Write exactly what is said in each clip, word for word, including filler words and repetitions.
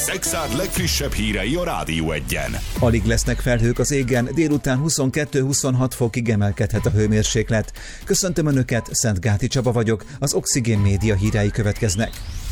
Szexárd legfrissebb hírei a Rádió Egyen. Alig lesznek felhők az égen, délután huszonkettő-huszonhat fokig emelkedhet a hőmérséklet. Köszöntöm Önöket, Szentgáti Csaba vagyok, az Oxigén Média hírei következnek.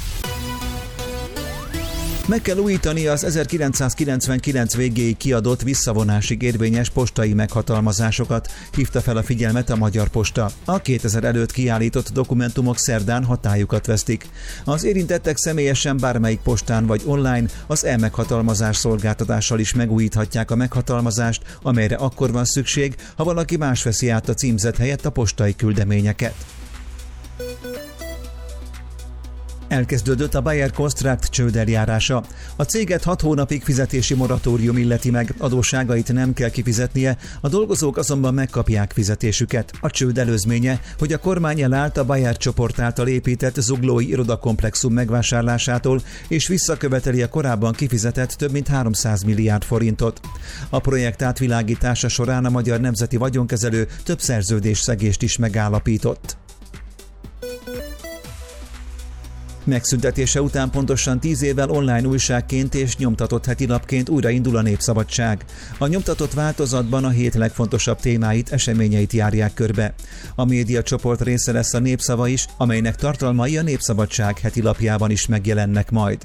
Meg kell újítani az ezerkilencszázkilencvenkilenc végéig kiadott visszavonásig érvényes postai meghatalmazásokat, hívta fel a figyelmet a Magyar Posta. A kétezer előtt kiállított dokumentumok szerdán hatályukat vesztik. Az érintettek személyesen bármelyik postán vagy online az e-meghatalmazás szolgáltatással is megújíthatják a meghatalmazást, amelyre akkor van szükség, ha valaki más veszi át a címzet helyett a postai küldeményeket. Elkezdődött a Bayer Constract csődeljárása. A céget hat hónapig fizetési moratórium illeti meg, adósságait nem kell kifizetnie, a dolgozók azonban megkapják fizetésüket. A csőd előzménye, hogy a kormány elállt a Bayer csoport által épített zuglói irodakomplexum megvásárlásától, és visszaköveteli a korábban kifizetett több mint háromszáz milliárd forintot. A projekt átvilágítása során a Magyar Nemzeti Vagyonkezelő több szerződésszegést is megállapított. Megszüntetése után pontosan tíz évvel online újságként és nyomtatott hetilapként újraindul a Népszabadság. A nyomtatott változatban a hét legfontosabb témáit, eseményeit járják körbe. A médiacsoport része lesz a Népszava is, amelynek tartalmai a Népszabadság hetilapjában is megjelennek majd.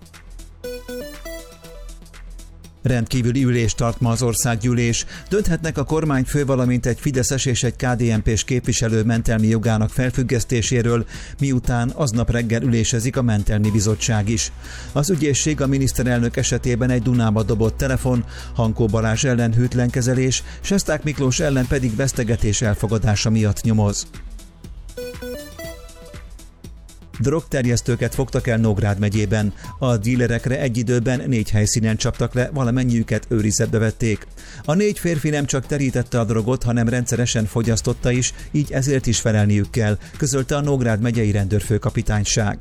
Rendkívüli ülést tart ma az országgyűlés. Dönthetnek a kormányfő, valamint egy fideszes és egy ká dé en pés képviselő mentelmi jogának felfüggesztéséről, miután aznap reggel ülésezik a mentelmi bizottság is. Az ügyészség a miniszterelnök esetében egy Dunába dobott telefon, Hankó Balázs ellen hűtlen kezelés, Sesták Miklós ellen pedig vesztegetés elfogadása miatt nyomoz. Drogterjesztőket fogtak el Nógrád megyében. A dílerekre egy időben négy helyszínen csaptak le, valamennyiüket őrizetbe vették. A négy férfi nem csak terítette a drogot, hanem rendszeresen fogyasztotta is, így ezért is felelniük kell, közölte a Nógrád megyei rendőrfőkapitányság.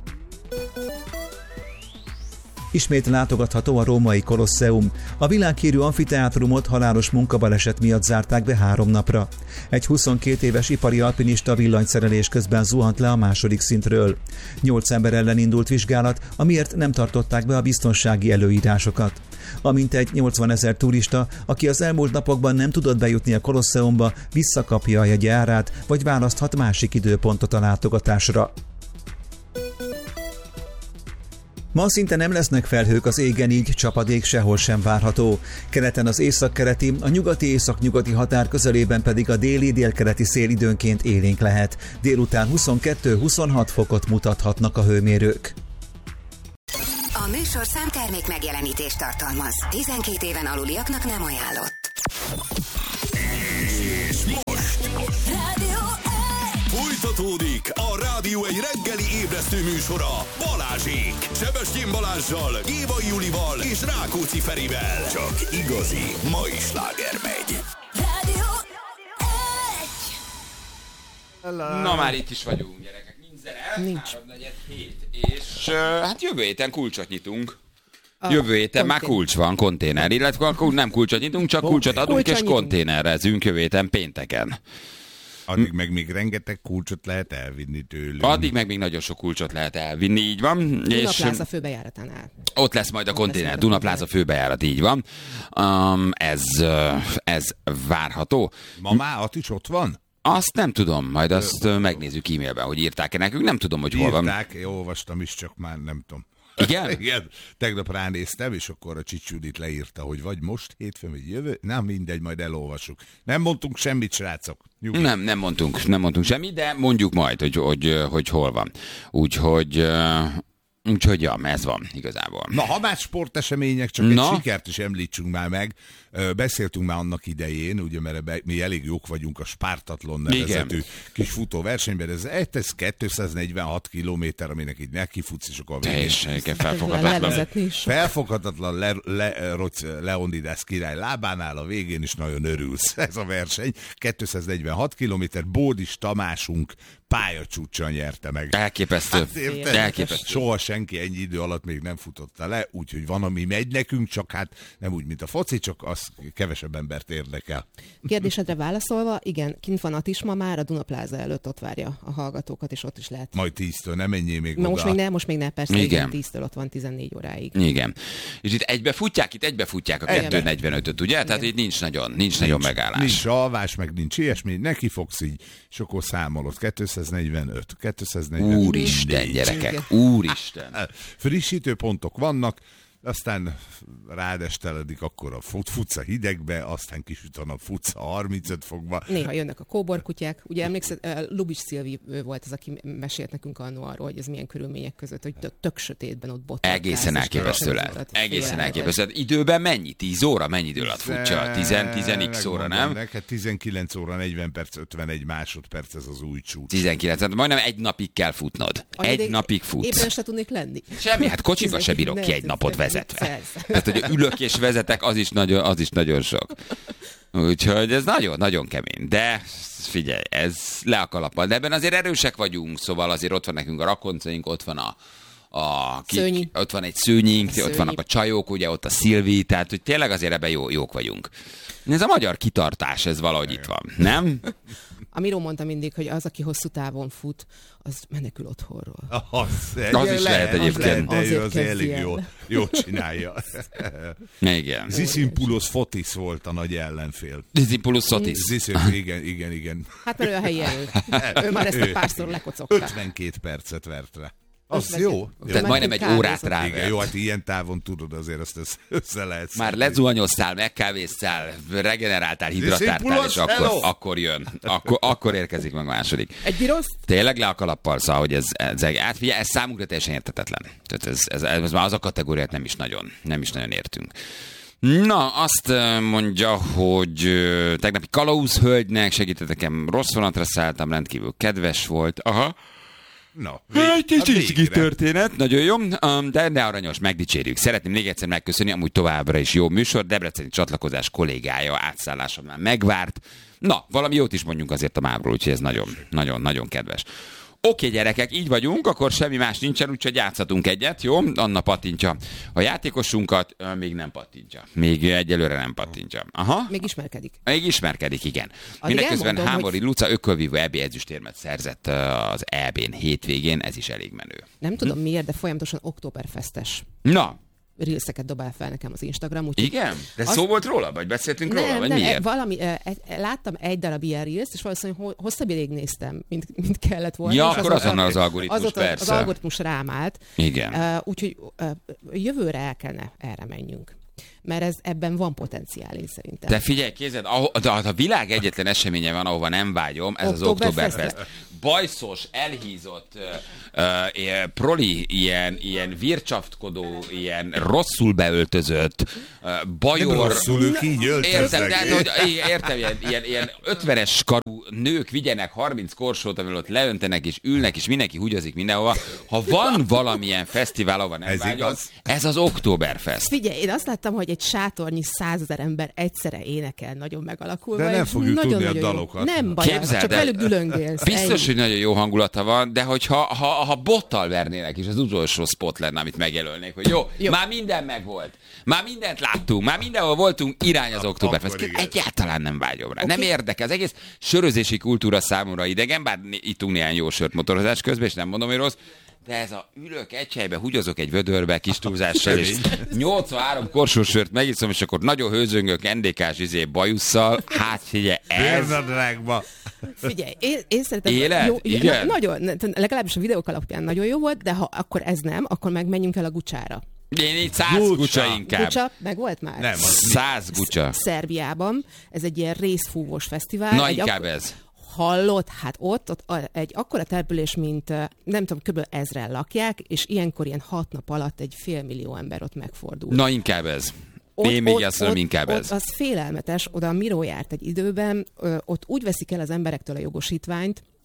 Ismét látogatható a római Kolosseum. A világhírű amfiteátrumot halálos munkabaleset miatt zárták be három napra. Egy huszonkét éves ipari alpinista villanyszerelés közben zuhant le a második szintről. Nyolc ember ellen indult vizsgálat, amiért nem tartották be a biztonsági előírásokat. A mintegy nyolcvanezer turista, aki az elmúlt napokban nem tudott bejutni a Kolosseumba, visszakapja a jegye árát, vagy választhat másik időpontot a látogatásra. Ma szinte nem lesznek felhők az égen, így csapadék sehol sem várható. Keleten az északkeleti, a nyugati-északnyugati határ közelében pedig a déli-délkeleti szél időnként élénk lehet. Délután huszonkettő-huszonhat fokot mutathatnak a hőmérők. A műsorszám termék megjelenítést tartalmaz. tizenkét éven aluliaknak nem ajánlott. És most folytatódik a Rádió egy reggeli ébresztő műsora Balázsék, Sebestyén Balázssal, Gévai Julival és Rákóczi Ferivel. Csak igazi mai sláger megy. Rádió egy. Na már itt is vagyunk, gyerekek. Nincs zene, Nincs. háromnegyed hét, és uh, hát jövő héten kulcsot nyitunk. A jövő héten már kulcs van, konténer, illetve akkor nem kulcsot nyitunk, csak kulcsot adunk és konténerezünk jövő héten pénteken. Addig meg még rengeteg kulcsot lehet elvinni tőlünk. Addig meg még nagyon sok kulcsot lehet elvinni, így van. Dunapláza főbejáratánál. Ott lesz majd a konténer, Dunapláza főbejárat, így van. Um, ez, ez várható. Ma már ott is ott van? Azt nem tudom, majd azt Ö, megnézzük e-mailben, hogy írták-e nekünk, nem tudom, hogy hol van. Írták, én olvastam is, csak már nem tudom. Igen? Igen, tegnap ránéztem, és akkor a Csics Judit leírta, hogy vagy most hétfőn, vagy jövő. Nem mindegy, majd elolvassuk. Nem mondtunk semmit, srácok. Nyugi. Nem, nem mondtunk, nem mondtunk semmit, de mondjuk majd, hogy, hogy, hogy hol van. Úgyhogy... Úgyhogy ja, ez van igazából. Na, ha már sportesemények, csak Na? egy sikert is említsünk már meg. Beszéltünk már annak idején, ugye, mert mi elég jók vagyunk a Spártatlon nevezetű Igen. kis futóversenyben. Ez, ez kétszáznegyvenhat kilométer, aminek így nekifutsz, és akkor teljesen felfoghatatlan. Felfoghatatlan le, le, Roc Leonidas király lábánál, a végén is nagyon örülsz. Ez a verseny. kétszáznegyvenhat kilométer, Bódis Tamásunk pályacsúccsal nyerte meg. Elképesztő. Hát, Elképesztő. Soha senki ennyi idő alatt még nem futotta le, úgyhogy van, ami megy nekünk, csak hát nem úgy, mint a foci, csak az kevesebb embert érdekel. Kérdésedre válaszolva, igen, kint van Atisma már, a Dunapláza előtt ott várja a hallgatókat, és ott is lehet. Majd tíztől nem menjél még Na, oda. most még ne, most még ne, persze, Igen. igen, tíztől ott van tizennégy óráig. Igen. És itt egybe futják, itt egybe futják a kettő negyvenötöt, ugye? Tehát itt nincs nagyon, nincs, nincs nagyon megállás. Nincs alvás, meg nincs ilyesmi, neki fogsz így, és akkor számolod. kétszáznegyvenöt, kétszáznegyvenöt. Úristen, gyerekek, úristen. Frissítő pontok vannak, aztán rádesteledik, akkor a fut, futsz a hidegbe, aztán kisüt a nap, futsz a harmincöt fokba. Néha jönnek a kóborkutyák. Ugye emlékszed, Lubics Szilvi volt az, aki mesélt nekünk annó arról, hogy ez milyen körülmények között, hogy tök, tök sötétben ott botlott. Egészen elképesztő lehet. Egészen elképesztő. Időben mennyi? tíz óra? Mennyi idő alatt futja? tíz x óra, nem? Neked tizenkilenc óra, negyven perc, ötvenegy másodperc, ez az új csúcs. tizenkilenc, hát majdnem egy napig kell futnod. Egy Egy napig futsz. Éppen se tudnék lenni. Semmi, hát kocsiba se bírok ki egy napot vezetve. Persze. Tehát, hogy ülök és vezetek, az is nagyon, az is nagyon sok. Úgyhogy ez nagyon-nagyon kemény. De figyelj, ez le a kalappal. De ebben azért erősek vagyunk, szóval azért ott van nekünk a rakoncaink, ott van a, a kik, ott van egy szőnyink, Szőnyi. ott vannak a csajok, ugye ott a Szilvi, tehát hogy tényleg azért ebben jó, jók vagyunk. Ez a magyar kitartás, ez valahogy itt van, nem? A Miró mondta mindig, hogy az, aki hosszú távon fut, az menekül otthonról. Az, Az is lehet egyébként. De ő Azért az kezdj elég el. jól, jól csinálja. Igen. Zisimpulus Fotis volt a nagy ellenfél. Zisimpulus Sotis. Zisimpulus, igen, igen, igen. Hát mert ő a helyi erő. Ő már ezt a párszor lekocogta. ötvenkét percet vert rá. Az ötvenkét. jó. Tehát majdnem egy órát rá. Igen, jó, hát ilyen távon tudod, azért azt össze, össze lehet Már szedni. lezuhanyoztál, megkávéztál, regeneráltál, hidratáltál, és akkor, akkor jön. Akkor, akkor érkezik meg a második. Egy girosz? Tényleg le a kalappal, szóval, hogy ez, ez, ez, figyelj, ez számunkra teljesen értetetlen. Tehát ez, ez, ez, ez már az a kategóriát nem is nagyon, nem is nagyon értünk. Na, azt mondja, hogy ö, tegnapi kalauzhölgynek segített nekem, rossz vonatra szálltam, rendkívül kedves volt. Aha. Na, Egy kis hát izgi végre. történet, nagyon jó, um, de, de aranyos, megdicsérjük. Szeretném még egyszer megköszönni, amúgy továbbra is jó műsor, debreceni csatlakozás kollégája átszállásomnál megvárt. Na, valami jót is mondjunk azért a mámról, úgyhogy ez nagyon, nagyon, nagyon kedves. Oké, gyerekek, így vagyunk, akkor semmi más nincsen, úgyhogy játszhatunk egyet, jó? Anna pattintja a játékosunkat, ö, még nem pattintja. Még egyelőre nem pattintja. Aha. Még ismerkedik. Még ismerkedik, igen. Addig Mindeközben elmondom, Hámori hogy- Luca ökölvívó é bé ezüstérmet szerzett ö, az é bén hétvégén, ez is elég menő. Nem tudom miért, de folyamatosan Oktoberfestes Na, reelseket dobál fel nekem az Instagram. Úgyhogy igen? De azt- szó volt róla, vagy beszéltünk róla, Nem, vagy nem, miért? valami, eh, egy- láttam egy darab ilyen reels, és valószínűleg ho- hosszabb ideig néztem, mint, mint kellett volna. Ja, és akkor azonnal az algoritmus, azóta persze. Az algoritmus rám állt. Igen. Uh, úgyhogy uh, jövőre el kellene erre menjünk. Mert ez, ebben van potenciál, én szerintem. De figyelj, kézed, ahol, de a világ egyetlen eseménye van, ahova nem vágyom, ez az Oktoberfest. Oktoberfest. Bajszos, elhízott, uh, uh, proli, ilyen, ilyen vircsaftkodó, ilyen rosszul beöltözött, uh, Nem bajor... rosszul, ők így Értem, öltöznek. de hát, hogy, igen, értem, ilyen, ilyen, ilyen ötvenes karú nők vigyenek harminc korsót, amivel ott leöntenek és ülnek, és mindenki húgyozik mindenhova. Ha van valamilyen fesztivál, ahova nem Ez vágyom, igaz. ez az Oktoberfest. Figyelj, én azt láttam, hogy egy sátornyi százezer ember egyszerre énekel, nagyon megalakulva. De nem és fogjuk nagyon, tudni a nagyon jó. dalokat. Nem baj, Képzeld csak el. velük dülöngélsz. Biztos, Ennyi. hogy nagyon jó hangulata van, de hogyha ha, ha bottal vernének is, az utolsó spot lenne, amit megjelölnék, hogy jó, jó. Jó. már minden megvolt. Már mindent láttunk, már mindenhol voltunk, irány az Oktoberfest. akkor igen. Egyáltalán nem vágyom rá. Oké. Nem érdekel. Az egész sörözési kultúra számomra idegen, bár ittunk néhány jó sört motorozás közben, és nem mondom, hogy rossz, de ez a ülök egy helybe, húgyozok egy vödörbe, kis túlzással, és nyolcvanhárom korsós sört megiszom, és akkor nagyon hőzöngök, en dé ká-s izé bajusszal. Hát figyelj, ez... Bőrzadrágba. Figyelj, én, én szerintem... Élet? Jó, Igen? Na, nagyon, legalábbis a videók alapján nagyon jó volt, de ha akkor ez nem, akkor meg menjünk el a Gucsára. Én így száz Gucsa. gucsa inkább. Gucsa, meg volt már? Nem, az Száz gucsa. Szerbiában. Ez egy ilyen részfúvós fesztivál. Na, egy inkább akkor- ez. Hallott, hát ott, ott a- egy akkora település, mint eh, nem tudom, kb. ezren lakják, és ilyenkor ilyen hat nap alatt egy fél millió ember ott megfordul. Na, inkább ez. Én még azt mondom, inkább ott, ez. Az félelmetes, oda a Miró járt egy időben, ö, ott úgy veszik el az emberektől a jogosítványt,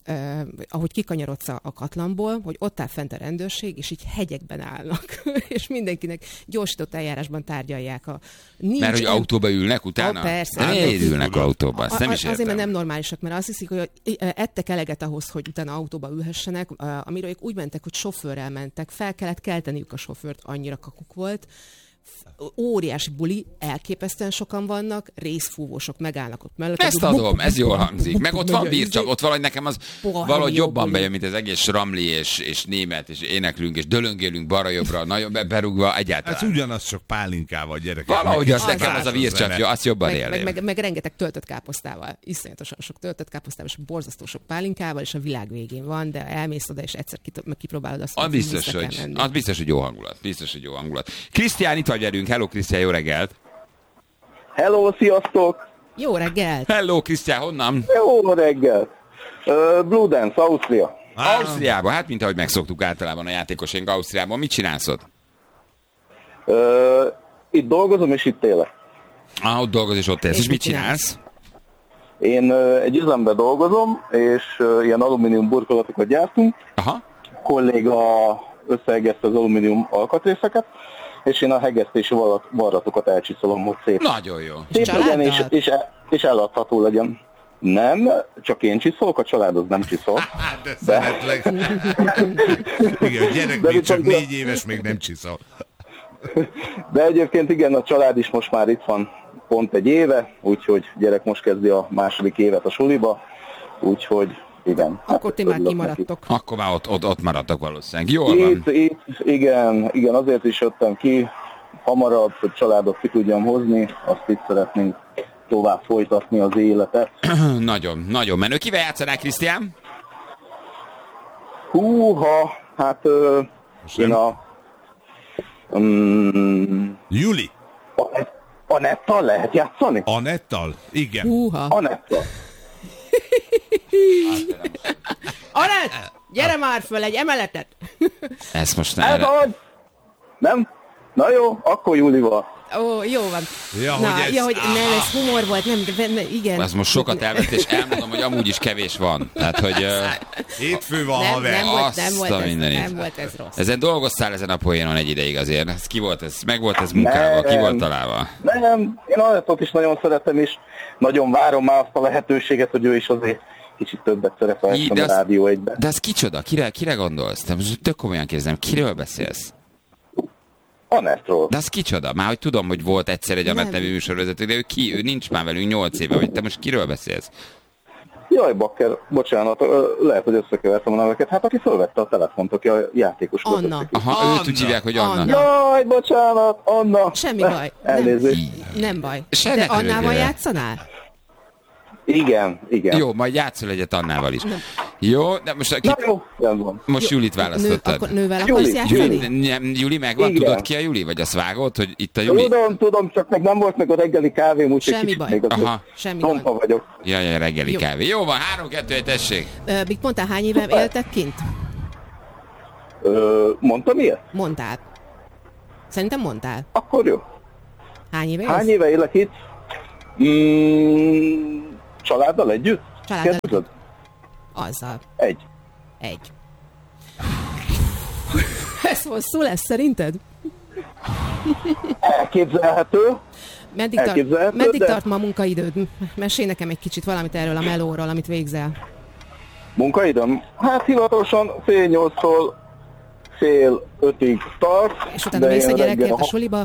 eh, ahogy kikanyarodsz a katlanból, hogy ott áll fent a rendőrség, és így hegyekben állnak, és mindenkinek gyorsított eljárásban tárgyalják a... Nincs mert hogy em... autóba ülnek utána? A, persze. De miért ülnek autóba? Azt nem a, is értem. Azért, mert nem normálisak, mert azt hiszik, hogy ettek eleget ahhoz, hogy utána autóba ülhessenek, amiről ők úgy mentek, hogy sofőrrel mentek, fel kellett kelteniük a sofőrt, annyira kakuk volt. Óriási buli, elképesztően sokan vannak, részfúvósok megállnak ott mellett. Ezt adom, ez jól hangzik. Meg ott van bircsak, ott valahogy nekem az valahogy jobban bejön, mint az egész ramli és, és német, és éneklünk, és dölöngélünk balra-jobbra, nagyon berúgva egyáltalán. Hát ugyanaz, csak pálinkával, gyerekek. Valahogy az nekem az a bircsakja, azt jobban meg, élném. meg, meg, meg rengeteg töltött káposztával, iszonyatosan sok töltött káposztával, és borzasztó sok pálinkával, és a világ végén van, de elmész oda, és egyszer kipróbálod azt, az biztos, hogy, az biztos, hogy jó hangulat. Biztos, hogy jó hangulat. Krisztián, itt vagy velünk. Hello, Krisztián, jó reggelt! Hello, sziasztok! Jó reggelt! Hello, Krisztián, honnan? Jó reggelt! Uh, Blue Dance, Ausztria. Ah. Ausztriába, hát mint ahogy megszoktuk általában a játékosaink Ausztriában. Mit csinálsz ott? Uh, itt dolgozom, és itt élek. Ah, ott dolgozol, és ott élsz. És, és mit csinálsz? Én uh, egy üzemben dolgozom, és uh, ilyen alumínium burkolatokat gyártunk. Aha. A kolléga összeegezte az alumínium alkatrészeket, és én a hegesztési varratokat elcsiszolom, hogy szép. Nagyon jó. Szép legyen, és, és, és eladható legyen. Nem, csak én csiszolok, a család az nem csiszol. Hát, de szeretlek. Igen, a gyerek még csak négy éves, még nem csiszol. De egyébként igen, a család is most már itt van pont egy éve, úgyhogy gyerek most kezdi a második évet a suliba, úgyhogy igen. Akkor ti már kimaradtok. Akkor már ott, ott, ott maradtak valószínűleg. Jól van. Itt, itt, igen, igen, azért is jöttem ki hamarabb, hogy családot ki tudjam hozni, azt itt szeretnénk tovább folytatni az életet. Nagyon, nagyon menő. Kivel játszanál, Krisztián? Húha, hát ö, én a... Um, Juli. Anettal lehet játszani? Anettal? Igen. Húha. Anettal. Anett, gyere már föl egy emeletet! Ez most Ez nem. az! Nem? Na jó, akkor Julival. Ó, jó van. Ja, Na, hogy ez- ja, hogy nem, ez humor volt, nem, de, de igen. Ez most sokat elvett, és elmondom, hogy amúgy is kevés van. Tehát, hogy... Uh, Hétfő van, nem, haver. nem, volt, Azt nem, volt a ez, mindenit. nem volt ez rossz. ezen dolgoztál ezen a poénon egy ideig azért. Ez ki volt ez? Meg volt ez munkával? Ki Nem. volt találva? Nem, én Anettot is nagyon szeretem, és nagyon várom már azt a lehetőséget, hogy ő is azért kicsit többet szerepelsen a Rádió egyben. De az kicsoda? Kire, kire gondolsz? Te most tök komolyan kérdezem, kiről beszélsz? Anettról. De az kicsoda? Már hogy tudom, hogy volt egyszer egy Anett nevű műsorvezető, de ő ki? Ő nincs már velünk nyolc éve, vagy te most kiről beszélsz? Jaj, Bakker, bocsánat, ö, lehet, hogy összekevertem a neveket. Hát aki felvette a telefont, aki a játékos volt. Anna. Aha, Anna. őt úgy hívják, hogy Anna. Anna. Jaj, bocsánat, Anna. Semmi baj. Elnézést. Nem, nem baj. Se De ne Annával törődjél. játszanál? Igen, igen. Jó, majd játszol egyet Annával is. Jó, de most, ki, Na jó, nem van. most Julit Nő, választottad. akkor nővel Juli, akarsz játszani? Juli. Nem, Juli megvan? Igen. Tudod ki a Juli? Vagy azt vágod, hogy itt a Juli? Tudom, tudom, csak még nem volt meg a reggeli kávém, úgyhogy Semmi kicsit baj. még az Aha. Semmi tompa gond. vagyok. Jaj, jaj, reggeli Jó. kávé. Jó van, három, kettő, egy, tessék. Ö, Mit mondtál, hány éve éltek kint? Ö, mondtam ilyet? Mondtál. Szerintem mondtál. Akkor jó. Hány éve Hány élsz? éve élek itt? Mm, családdal együtt? Családdal. Kérdezed? Azzal. Egy. Egy. Ez hosszú lesz szerinted? Elképzelhető. Meddig, tart, Elképzelhető, meddig de- tart ma a munkaidőd? Mesélj nekem egy kicsit valamit erről a melóról, amit végzel. Munkaidőm? Hát hivatalosan fél nyolctól fél ötig tart. És utána de mész a én gyerekért reggel, a suliba?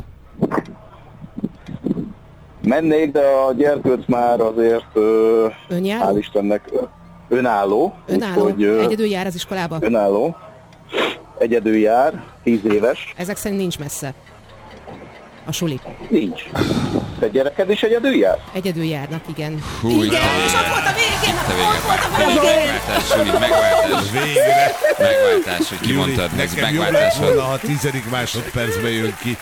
Mennék, de a gyerkőc már azért, ö, Önjáró? hál' Istennek, ö, önálló. Önálló? Úgyhogy, ö, Egyedül jár az iskolába? önálló. Egyedül jár, tíz éves. Ezek szerint nincs messze. A suli. Nincs. Te gyereked is egyedül jár? Egyedül járnak, igen. Hú, igen, itt a és ott volt a végén! Itt a vége. Ott volt a végén! Megváltás, Juli, megváltás. Végre. Megváltás, hogy Juli, kimondtad, ez nekem jobb lett megváltás. volna, ha a tizedik másodpercben jön ki.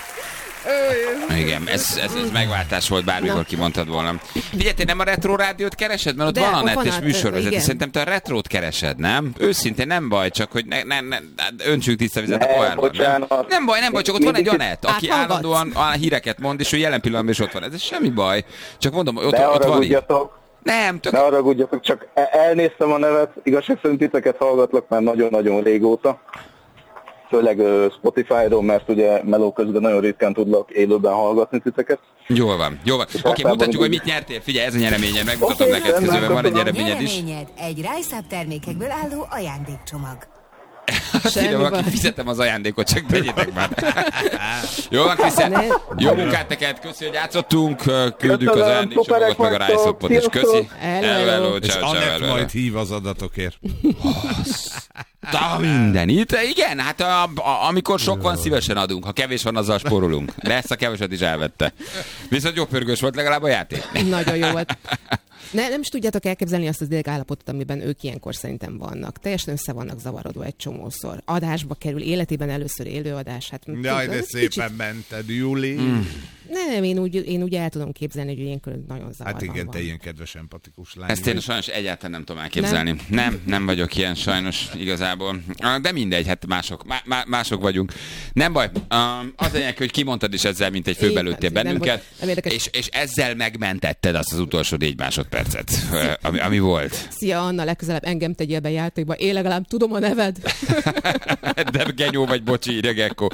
Igen, ez, ez, ez megváltás volt, bármikor kimondtad volna. Figyelj, te nem a Retro Rádiót keresed? Mert ott De, van ott Anett van és a- műsorvezető. igen. Szerintem te a Retrót keresed, nem? Őszintén nem baj, csak hogy ne, ne, ne, öntsünk tiszta vizet a Ne, pohárban. Nem? bocsánat. nem baj, nem baj, csak ott van egy Mindig- Anett, aki Áthallgatsz. állandóan a híreket mond, és ő jelen pillanatban is ott van. Ez semmi baj. Csak mondom, ott, De ott arra van így. tudjatok, Nem, tök... Ne haragudjatok, csak elnéztem a nevet, igazság szerint titeket hallgatlak már nagyon-nagyon régóta. Főleg uh, Spotify-ról, mert ugye meló közben nagyon ritkán tudlak élőben hallgatni titeket. Jól van, jól van. Oké, okay, mutatjuk, hogy mit nyertél. Figyelj, ez a nyereményed, megmutatom okay, neked, közben van egy nyereményed is. Nyereményed egy Rise Up termékekből álló ajándékcsomag. Semmi baj. Fizetem az ajándékot, csak tegyétek már. Jó van, Krisztián. Jó munkát neked, köszi, hogy játszottunk. Küldjük az ajándékcsomagot, meg a Rise Upot, és köszi. Hello, hello. És Anett majd hív az adatokért. Da, minden. Itt, igen, hát a, a, amikor sok van, szívesen adunk. Ha kevés van, azzal spórolunk. De ezt a keveset is elvette. Viszont jó pörgős volt legalább a játék. Nagyon jó volt. Ne, nem is tudjátok elképzelni azt az ideg állapotot, amiben ők ilyenkor szerintem vannak. Teljesen össze vannak zavarodva egy csomószor. Adásba kerül, életében először élőadás. Hát, jaj, de szépen kicsit... mented, Juli. Mm. Nem, én úgy, én úgy el tudom képzelni, hogy ilyenkor nagyon zavarban Hát igen, van. te ilyen kedves, empatikus lány. Ezt én sajnos egyáltalán nem tudom elképzelni. Nem, nem, nem vagyok ilyen sajnos igazából. De mindegy, hát mások, má, mások vagyunk. Nem baj, az lényeg, hogy kimondtad is ezzel, mint egy főbelőttél bennünket, nem, nem és, és ezzel megmentetted azt az utolsó négy másodpercet, ami, ami volt. Szia Anna, legközelebb engem tegyél be játékba, én legalább tudom a neved. De genyó vagy, bocsi, írja Gekko.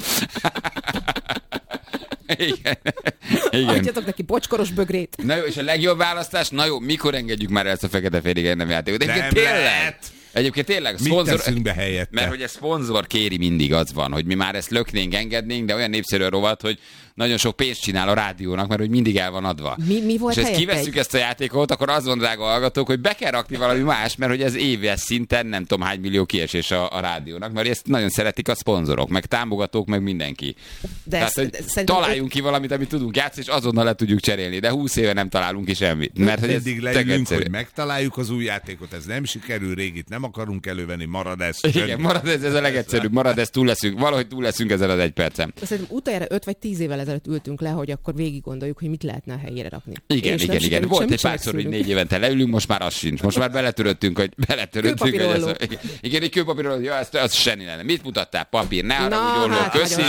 Igen. Igen. Adjatok neki bocskoros bögrét. Na jó, és a legjobb választás? Na jó, mikor engedjük már ezt a fekete-félig nem játékot? De egyébként tényleg, egyébként tényleg szponzor, mert hogy a szponzor kéri mindig, az van, hogy mi már ezt löknénk, engednénk, de olyan népszerű a rovat, hogy nagyon sok pénzt csinál a rádiónak, mert hogy mindig el van adva. Mi, mi volt és ezt kivesszük egy... ezt a játékot, akkor azt mondják a hallgatók, hogy be kell rakni valami más, mert hogy ez éves szinten nem tudom hány millió kiesés a, a rádiónak, mert ezt nagyon szeretik a szponzorok, meg támogatók, meg mindenki. De Tehát, hogy de találjunk ki valamit, amit tudunk játszani, és azonnal le tudjuk cserélni, de húsz éve nem találunk ki semmit. Mert hogy eddig leülünk, hogy megtaláljuk az új játékot, ez nem sikerül, régit nem akarunk elővenni, marad ez. Igen, marad ez, ez a legegyszerűbb, marad ez, túl leszünk, valahogy túl leszünk ezen az egy percen. Szerintem utoljára öt vagy tíz évvel ezelőtt ültünk le, hogy akkor végig gondoljuk, hogy mit lehetne a helyére rakni. Igen, és igen, igen. Volt egy párszor, hogy négy évente leülünk, most már az sincs. Most már beletöröttünk, hogy beletöröttünk. Hogy ez a, igen, egy kőpapírról, ja, ez, az semmi lenne. Mit mutattál? Papír, ne haragudj, hát, köszi.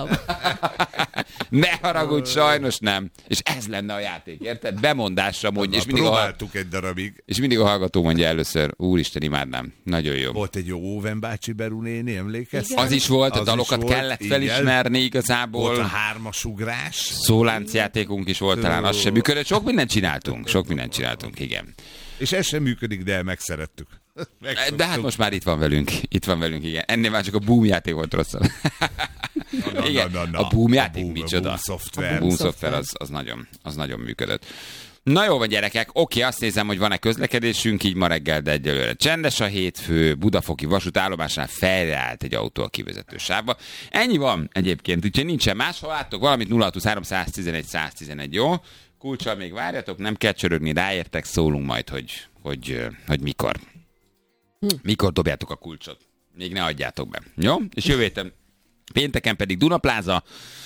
Ne haragudj, sajnos nem. És ez lenne a játék, érted? Bemondásra mondja. És mindig próbáltuk a, egy darabig. És mindig a hallgató mondja először, úristen, imádnám. Nagyon jó. Volt egy jó Óven bácsi Beru néni, emlékeztek? Az is volt, az a dalokat volt, kellett felismerni igazából. Volt a hármasugrás. Szóláncjátékunk is volt, talán az sem működött. Sok mindent csináltunk, sok mindent csináltunk, igen. És ez sem működik, de megszerettük. De hát most már itt van velünk, itt van velünk, igen. Ennél már csak a Boom játék volt rosszabb. Na, na, igen, na, na, na. a Boom játék a boom, micsoda? A Boom szoftver. A Boom szoftver az, az, nagyon, az nagyon működött. Na jó van, gyerekek, oké, azt nézem, hogy van-e közlekedésünk, így ma reggel, de egyelőre csendes a hétfő, Budafoki vasútállomásnál fejreállt egy autó a kivezető sávba. Ennyi van egyébként, úgyhogy nincsen más, ha láttok valamit, nulla hatvanhárom száztizenegy száztizenegy, jó? Kulccsal még várjatok, nem kell csörögni, ráértek, szólunk majd, hogy, hogy, hogy mikor. Mikor dobjátok a kulcsot. Még ne adjátok be, jó? És jövő héten pénteken pedig Dunapláza,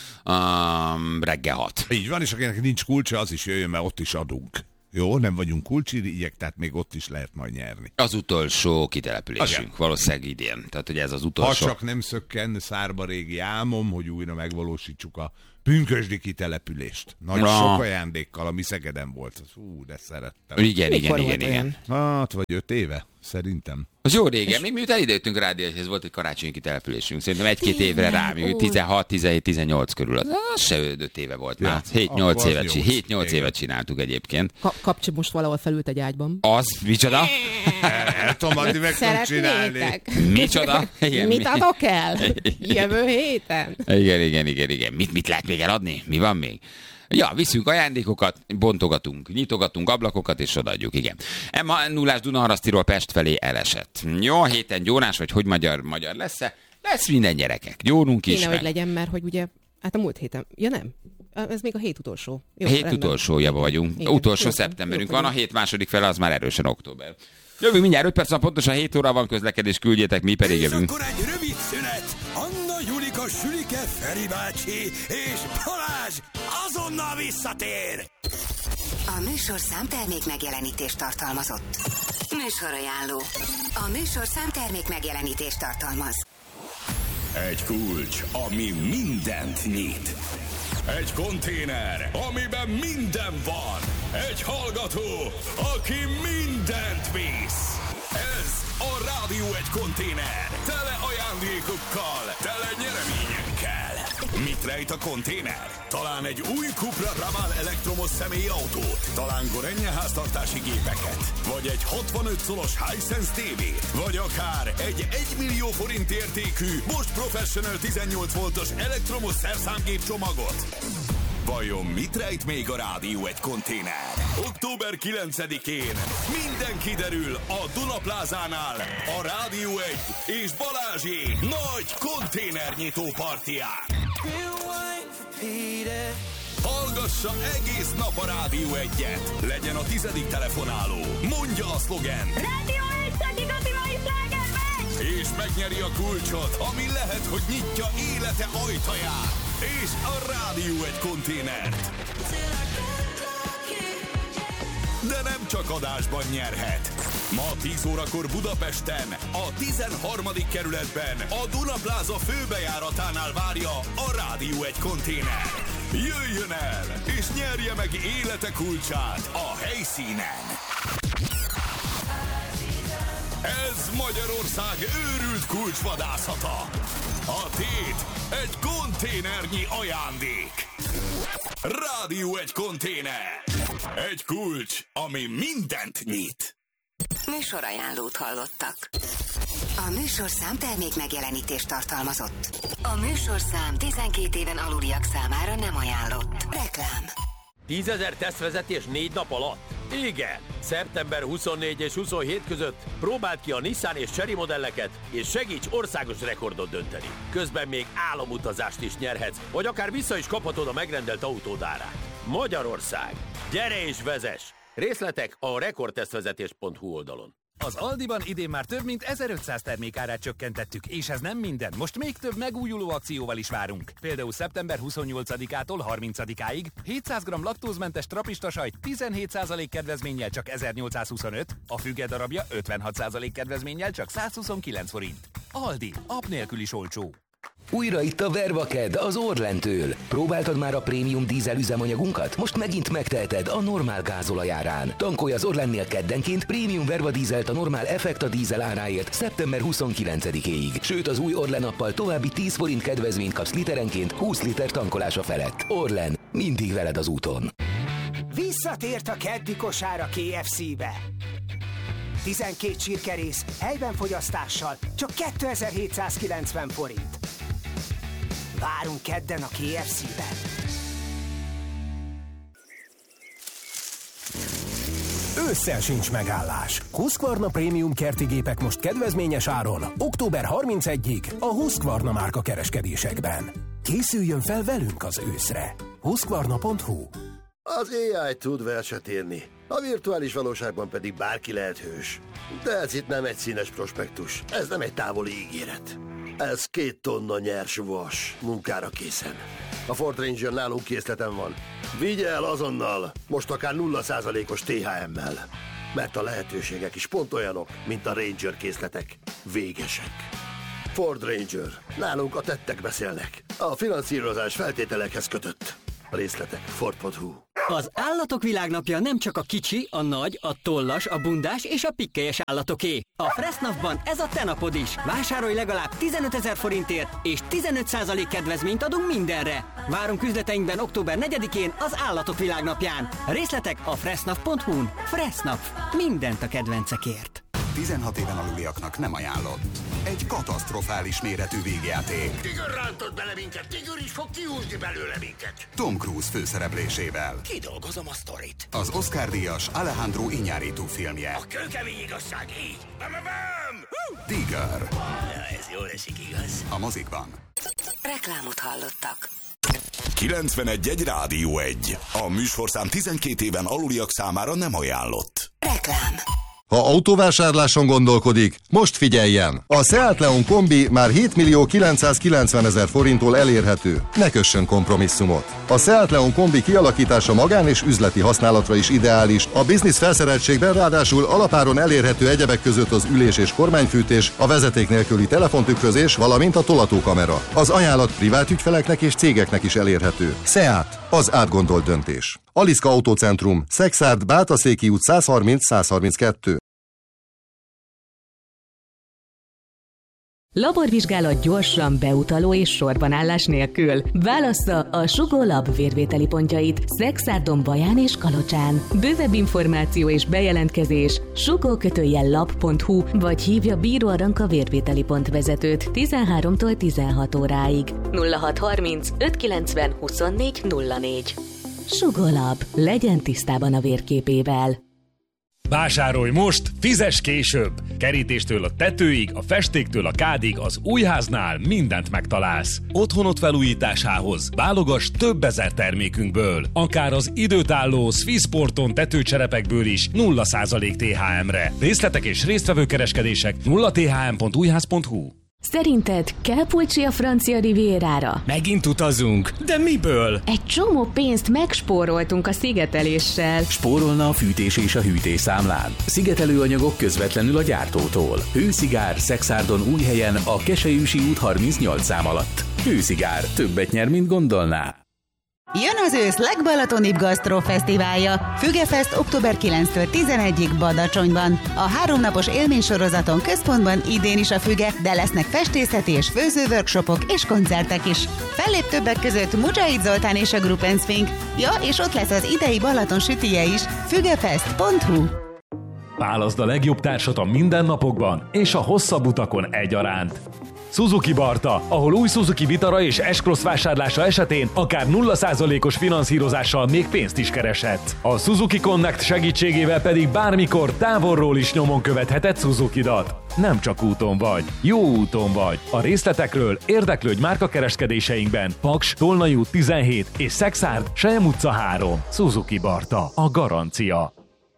Um, reggel hat. Így van, és akinek nincs kulcsa, az is jöjjön, mert ott is adunk. Jó, nem vagyunk kulcsirigyek, tehát még ott is lehet majd nyerni. Az utolsó kitelepülésünk, okay. Valószínűleg idén. Tehát, hogy ez az utolsó. Ha csak nem szökken szárba régi álmom, hogy újra megvalósítsuk a pünkösdi kitelepülést. Nagy no. sok ajándékkal, ami Szegeden volt. Hú, de szerettem. Igen, igen, igen, igen. Hát, vagy öt éve, szerintem. Az jó régen, még miután idejöttünk a rádióhoz, volt egy karácsonyi kitelepülésünk. Szerintem egy-két évre rá, még tizenhat, tizenhét, tizennyolc körül. Az, az se öt éve volt ja, már. hét-nyolc évet, hét-nyolc évet csináltuk egyébként. Ka- Kapcsi most valahol felült egy ágyban. Az, micsoda? El tudom adni, meg tudom csinálni. Micsoda? Igen, mit adok el? Jövő héten? Igen, igen, igen, igen. Mit, mit lehet még eladni? Mi van még? Ja, viszünk ajándékokat, bontogatunk, nyitogatunk ablakokat, és odaadjuk, igen. Emma nullás Dunaharasztiról Pest felé elesett. Jó, a héten gyónás, vagy hogy magyar, magyar lesz-e? Lesz minden gyerekek. Gyónunk is. Kéne, meg. Hogy legyen, mert hogy ugye, hát a múlt héten, ja nem, ez még a hét utolsó. Jó, hét utolsójába vagyunk. Igen, utolsó jó, szeptemberünk jó, van, a hét második fele az már erősen október. Jövünk mindjárt öt perc, pontosan hét óra van közlekedés, küldjétek, mi pedig jövünk. És akkor egy rövid szünet. Anna, Julika, Sülike, Feri bácsi és Balázs azonnal visszatér. A műsor számtermék megjelenítést tartalmazott. Műsorajánló. A műsor számtermék megjelenítést tartalmaz. Egy kulcs, ami mindent nyit. Egy konténer, amiben minden van. Egy hallgató, aki mindent visz. Ez a Rádió egy konténer. Tele ajándékokkal, tele nyereményekkel. Mit rejt a konténer? Talán egy új Cupra Raval elektromos személyautót, talán Gorenje háztartási gépeket, vagy egy hatvanöt szolos Hisense tévét, vagy akár egy egymillió forint értékű Bosch Professional tizennyolc voltos elektromos szerszámgép csomagot. Vajon mit rejt még a Rádió egy konténer? október kilencedikén minden kiderül a Dunaplázánál a Rádió egy és Balázsék nagy konténernyitó partiján. Hallgassa egész nap a Rádió egyet. Legyen a tizedik telefonáló. Mondja a szlogen. Rádió egy igazi mai slágermegy! És megnyeri a kulcsot, ami lehet, hogy nyitja élete ajtaját. És a Rádió egy konténert. De nem csak adásban nyerhet. Ma tíz órakor Budapesten, a tizenharmadik kerületben, a Dunapláza főbejáratánál várja a Rádió egy konténer. Jöjjön el, és nyerje meg élete kulcsát a helyszínen. Ez Magyarország őrült kulcsvadászata. A tét egy konténernyi ajándék. Rádió egy konténer. Egy kulcs, ami mindent nyit. Műsorajánlót hallottak. A műsorszám termék megjelenítést tartalmazott. A műsorszám tizenkét éven aluliak számára nem ajánlott. Reklám. tízezer tesztvezetés négy nap alatt? Igen! szeptember huszonnégy és huszonhét között próbáld ki a Nissan és Chery modelleket, és segíts országos rekordot dönteni. Közben még álomutazást is nyerhetsz, vagy akár vissza is kaphatod a megrendelt autód árát. Magyarország! Gyere és vezess! Részletek a rekordtesztvezetés pont hu oldalon. Az Aldiban idén már több mint ezerötszáz termékárát csökkentettük, és ez nem minden. Most még több megújuló akcióval is várunk. Például szeptember huszonnyolcadikától harmincadikáig hétszáz gramm laktózmentes trapista sajt tizenhét százalék kedvezménnyel csak ezernyolcszázhuszonöt, a füge darabja ötvenhat százalék kedvezménnyel csak százhuszonkilenc forint. Aldi, app nélkül is olcsó. Újra itt a Vervaked az Orlentől. Próbáltad már a prémium dízel üzemanyagunkat? Most megint megteheted a normál gázolaj árán. Tankolj az Orlennél keddenként prémium Verva dízelt a normál Effekta dízel áráért szeptember huszonkilencedikéig. Sőt, az új Orlen appal további tíz forint kedvezményt kapsz literenként húsz liter tankolása felett. Orlen, mindig veled az úton. Visszatért a keddi kosár a ká ef cé-be. tizenkét csirkerész helyben fogyasztással csak kétezer-hétszázkilencven forint. Várunk kedden a ká ef cé-ben. Ősszel sincs megállás. Husqvarna Prémium kerti gépek most kedvezményes áron. október harmincegyedikéig a Husqvarna márka kereskedésekben. Készüljön fel velünk az őszre. Husqvarna pont hu. Az á i tud verset írni, a virtuális valóságban pedig bárki lehet hős. De ez itt nem egy színes prospektus, ez nem egy távoli ígéret. Ez két tonna nyers vas, munkára készen. A Ford Ranger nálunk készleten van. Vigye el azonnal, most akár nulla százalékos té há emmel. Mert a lehetőségek is pont olyanok, mint a Ranger készletek. Végesek. Ford Ranger. Nálunk a tettek beszélnek. A finanszírozás feltételekhez kötött. A részletek Ford pont hu. Az Állatok Világnapja nem csak a kicsi, a nagy, a tollas, a bundás és a pikkelyes állatoké. A Fressnapban ez a te napod is. Vásárolj legalább tizenötezer forintért, és tizenöt százalék kedvezményt adunk mindenre. Várunk üzleteinkben október negyedikén az Állatok Világnapján. Részletek a fressnap pont hu-n. Fressnap. Mindent a kedvencekért. tizenhat éven aluliaknak nem ajánlott. Egy katasztrofális méretű végjáték. Tigör rántott bele minket, Tigör is fog kiúzni belőle minket. Tom Cruise főszereplésével. Kidolgozom a sztorit. Az Oscar-díjas Alejandro Iñárritu filmje. A kőkemény igazság így. Bam, bam, bam. Tigör. Ja, ez jól esik, igaz? A mozikban. Reklámot hallottak. kilencvenegy egy Rádió egy. A műsorszám tizenkét éven aluliak számára nem ajánlott. Reklám. Ha autóvásárláson gondolkodik, most figyeljen! A Seat Leon kombi már hét millió kilencszázkilencvenezer forinttól elérhető. Ne kössön kompromisszumot! A Seat Leon kombi kialakítása magán és üzleti használatra is ideális. A biznisz felszereltségben ráadásul alapáron elérhető egyebek között az ülés és kormányfűtés, a vezeték nélküli telefontükrözés, valamint a tolatókamera. Az ajánlat privát ügyfeleknek és cégeknek is elérhető. Seat, az átgondolt döntés. Aliszka Autócentrum, Szexárd, Bátaszéki út százharminc százharminckettő. Laborvizsgálat gyorsan, beutaló és sorbanállás nélkül. Válassza a Sugó Lab vérvételi pontjait Szexárdon, Baján és Kalocsán. Bővebb információ és bejelentkezés sugó lab pont hu vagy hívja Bíró Aranka vérvételi pont vezetőt tizenháromtól tizenhat óráig. nulla hat harminc öt kilencven huszonnégy nulla négy. Sugó Lab. Legyen tisztában a vérképével. Vásárolj most, fizess később! Kerítéstől a tetőig, a festéktől a kádig, az új háznál mindent megtalálsz. Otthonod felújításához válogass több ezer termékünkből, akár az időtálló Swissporton tetőcserepekből is nulla százalék té há em-re. Részletek és résztvevő kereskedések nulla t h m pont újház pont hu. Szerinted kell pulcsi a francia rivierára? Megint utazunk? De miből? Egy csomó pénzt megspóroltunk a szigeteléssel. Spórolna a fűtés és a hűtés számlán. Szigetelőanyagok közvetlenül a gyártótól. Hőszigár, Szexárdon, Újhelyen, a Keselyűsi út harmincnyolc szám alatt. Hőszigár, többet nyer, mint gondolná. Jön az ősz legbalatonibb gasztrofesztiválja. Fügefest október kilencedikétől tizenegyedikéig Badacsonyban. A háromnapos élménysorozaton központban idén is a Füge, de lesznek festészeti és főzőworkshopok és koncertek is. Fellép többek között Mujahid Zoltán és a Gruppenzfink. Ja, és ott lesz az idei Balaton sütije is. fügefest pont hu. Válaszd a legjobb társat a mindennapokban és a hosszabb utakon egyaránt. Suzuki Barta, ahol új Suzuki Vitara és S-Cross vásárlása esetén akár nulla százalékos finanszírozással még pénzt is kereshetsz. A Suzuki Connect segítségével pedig bármikor távolról is nyomon követheted Suzukidat. Nem csak úton vagy, jó úton vagy. A részletekről érdeklődj márkakereskedéseinkben. Paks, Tolnai út tizenhét és Szexárd, Selyem utca három. Suzuki Barta, a garancia.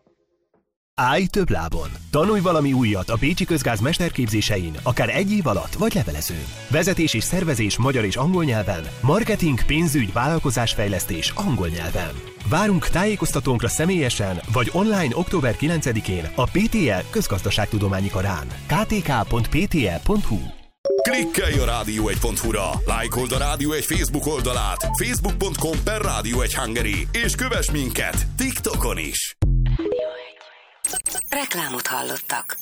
Állj több lábon! Tanulj valami újat a Pécsi Közgáz mesterképzésein, akár egy év alatt vagy levelezőn. Vezetés és szervezés magyar és angol nyelven, marketing, pénzügy, vállalkozásfejlesztés angol nyelven. Várunk tájékoztatónkra személyesen vagy online október kilencedikén a pé té e Közgazdaságtudományi Karán. k t k pont p t e pont hu. Klikkelj a rádió egy pont hu-ra, lájkold a Rádió egy Facebook oldalát, facebook pont com per rádió egy Hungary, és kövess minket TikTokon is. Reklámot hallottak.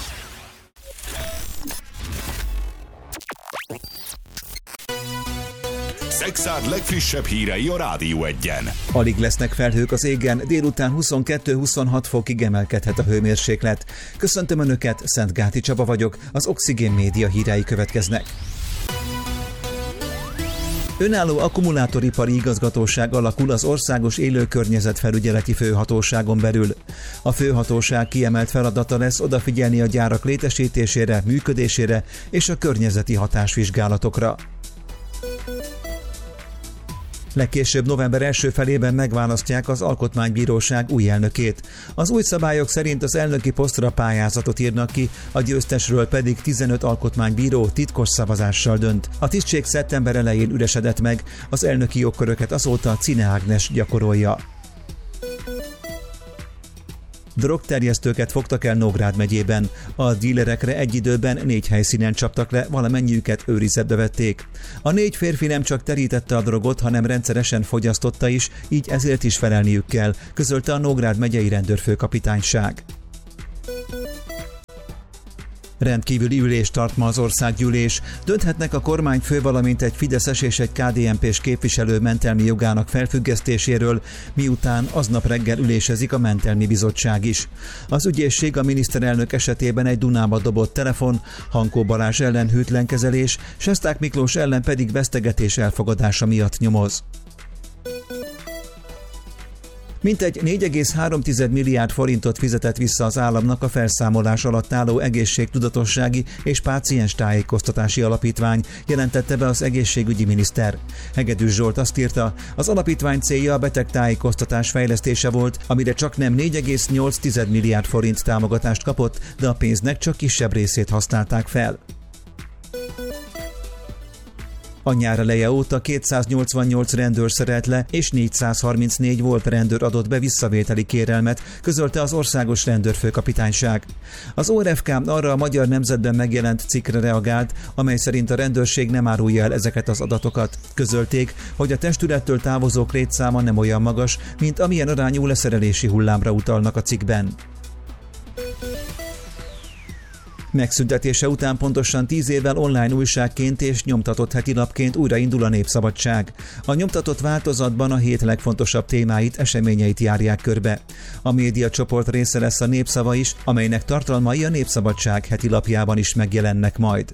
Szexárd legfrissebb hírei a Rádió egyen. Alig lesznek felhők az égen, délután huszonkettő-huszonhat fokig emelkedhet a hőmérséklet. Köszöntöm Önöket, Szentgáti Csaba vagyok, az Oxigén Média hírei következnek. Önálló akkumulátoripari igazgatóság alakul az Országos Élőkörnyezetfelügyeleti Főhatóságon belül. A főhatóság kiemelt feladata lesz odafigyelni a gyárak létesítésére, működésére és a környezeti hatásvizsgálatokra. Legkésőbb november első felében megválasztják az Alkotmánybíróság új elnökét. Az új szabályok szerint az elnöki posztra pályázatot írnak ki, a győztesről pedig tizenöt alkotmánybíró titkos szavazással dönt. A tisztség szeptember elején üresedett meg, az elnöki jogköröket azóta Czine Ágnes gyakorolja. Drogterjesztőket fogtak el Nógrád megyében. A dílerekre egy időben négy helyszínen csaptak le, valamennyiüket őrizetbe vették. A négy férfi nem csak terítette a drogot, hanem rendszeresen fogyasztotta is, így ezért is felelniük kell, közölte a Nógrád megyei rendőrfőkapitányság. Rendkívüli ülést tart ma az országgyűlés. Dönthetnek a kormányfő, valamint egy fideszes és egy ká dé en pés képviselő mentelmi jogának felfüggesztéséről, miután aznap reggel ülésezik a mentelmi bizottság is. Az ügyészség a miniszterelnök esetében egy Dunába dobott telefon, Hankó Balázs ellen hűtlen kezelés, Sesták Miklós ellen pedig vesztegetés elfogadása miatt nyomoz. Mintegy négy egész három milliárd forintot fizetett vissza az államnak a felszámolás alatt álló egészségtudatossági és páciens tájékoztatási alapítvány, jelentette be az egészségügyi miniszter. Hegedűs Zsolt azt írta, az alapítvány célja a betegtájékoztatás fejlesztése volt, amire csak nem négy egész nyolc milliárd forint támogatást kapott, de a pénznek csak kisebb részét használták fel. A nyár eleje óta kétszáznyolcvannyolc rendőr szerelt le, és négyszázharmincnégy volt rendőr adott be visszavételi kérelmet, közölte az Országos Rendőrfőkapitányság. Az o er ef ká arra a Magyar Nemzetben megjelent cikkre reagált, amely szerint a rendőrség nem árulja el ezeket az adatokat. Közölték, hogy a testülettől távozók létszáma nem olyan magas, mint amilyen arányú leszerelési hullámra utalnak a cikkben. Megszüntetése után pontosan tíz évvel online újságként és nyomtatott heti lapként újraindul a Népszabadság. A nyomtatott változatban a hét legfontosabb témáit, eseményeit járják körbe. A médiacsoport része lesz a Népszava is, amelynek tartalmai a Népszabadság heti lapjában is megjelennek majd.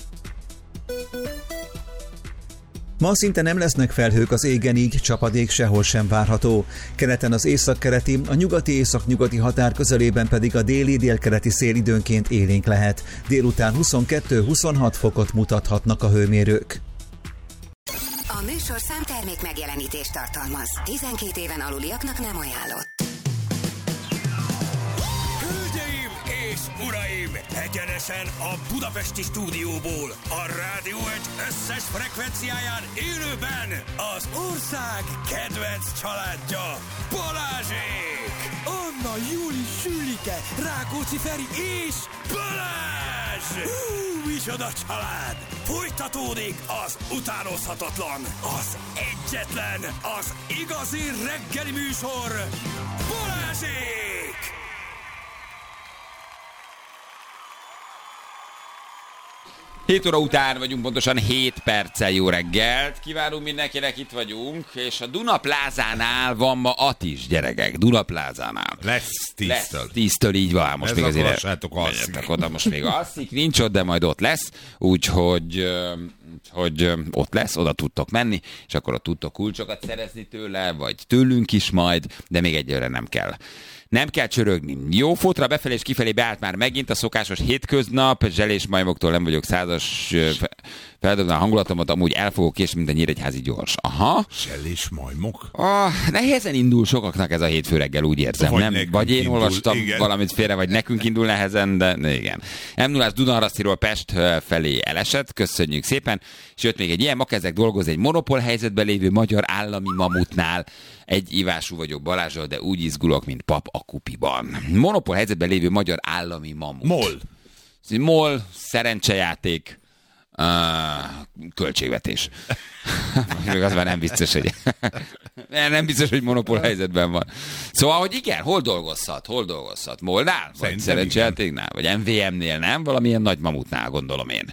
Ma szinte nem lesznek felhők az égen, így csapadék sehol sem várható. Keleten az északkeleti, a nyugati-északnyugati határ közelében pedig a déli-délkeleti szél időnként élénk lehet. Délután huszonkettő-huszonhat fokot mutathatnak a hőmérők. A műsorszám termék megjelenítést tartalmaz. tizenkét éven aluliaknak nem ajánlott. Hölgyeim és uraim! Egyenesen a budapesti stúdióból, a Rádió egy összes frekvenciáján élőben az ország kedvenc családja, Balázsék! Anna, Júli, Sülike, Rákóczi Feri és Balázs! Hú, micsoda család! Folytatódik az utánozhatatlan, az egyetlen, az igazi reggeli műsor, Balázsék! hét óra után vagyunk, pontosan hét perccel. Jó reggelt kívánunk mindenkinek, itt vagyunk, és a Duna Plázánál van ma Atis, gyerekek, Duna Plázánál. Lesz tíztől. Lesz tíztől, így van. Most ez még a azért lassátok alszik. Oda most még alszik, nincs ott, de majd ott lesz, úgyhogy hogy ott lesz, oda tudtok menni, és akkor ott tudtok kulcsokat szerezni tőle, vagy tőlünk is majd, de még egyelőre nem kell. Nem kell csörögni. Jó, fotra befelé és kifelé beállt már megint a szokásos hétköznap, zselés majmoktól nem vagyok százas, feldobni a hangulatomat, amúgy el fogok késni, mint a Nyíregyházi gyors. Aha. Zselés majmok? Ah, nehezen indul sokaknak ez a hétfő reggel, úgy érzem, vagy nem? Vagy én indul, olvastam igen. valamit félre, vagy nekünk indul nehezen, de igen. em nullás Dunaharasztiról Pest felé elesett, köszönjük szépen, és jött még egy ilyen, ma kezdek dolgozni egy monopól helyzetben lévő magyar állami mamutnál. Egy ivású vagyok Balázsral, de úgy izgulok, mint pap a kupiban. Monopól helyzetben lévő magyar állami mamut. MOL. MOL, szerencsejáték, uh, költségvetés. Még az már nem biztos, hogy nem biztos, hogy monopól helyzetben van. Szóval, hogy igen, hol dolgozhat? Hol dolgozhat? MOL-nál? Vagy szerencsejátéknál? Vagy em vé em-nél, nem? Valamilyen nagy mamutnál, gondolom én.